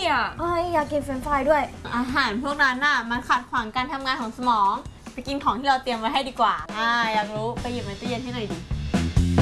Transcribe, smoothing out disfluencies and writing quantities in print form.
อ่ะเอ้ยอยากกินเฟรนช์ฟรายด้วยอาหารพวกนั้นน่ะมันขัดขวางการทำงานของสมองไปกินของที่เราเตรียมไว้ให้ดีกว่าอยากรู้ไปหยิบในตู้เย็นให้หน่อยดิ